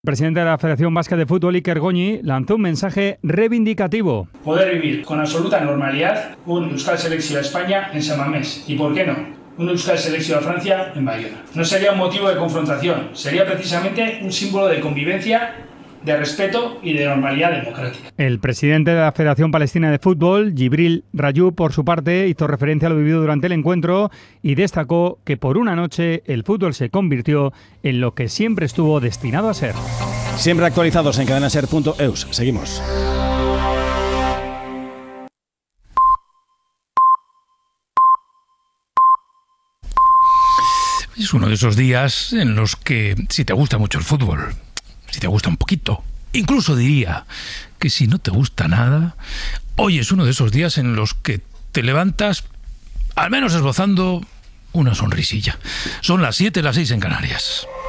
El presidente de la Federación Vasca de Fútbol, Iker Goñi, lanzó un mensaje reivindicativo. Poder vivir con absoluta normalidad un Euskal Selección a España en San Mamés y, ¿por qué no?, un Euskal Selección a Francia en Bayona. No sería un motivo de confrontación, sería precisamente un símbolo de convivencia, de respeto y de normalidad democrática. El presidente de la Federación Palestina de Fútbol, Jibril Rayoub, por su parte, hizo referencia a lo vivido durante el encuentro y destacó que por una noche el fútbol se convirtió en lo que siempre estuvo destinado a ser. Siempre actualizados en cadenaser.eus. Seguimos. Es uno de esos días en los que, si te gusta mucho el fútbol, si te gusta un poquito, incluso diría que si no te gusta nada, hoy es uno de esos días en los que te levantas, al menos esbozando una sonrisilla. Son las 7, las 6 en Canarias.